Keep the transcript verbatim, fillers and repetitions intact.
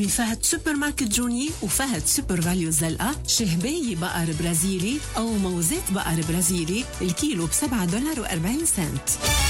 بفهد سوبر ماركت جوني وفهد سوبر فاليو الزلقة. شهباية بقر برازيلي أو موزات بقر برازيلي الكيلو بسبعة دولار وأربعين سنت.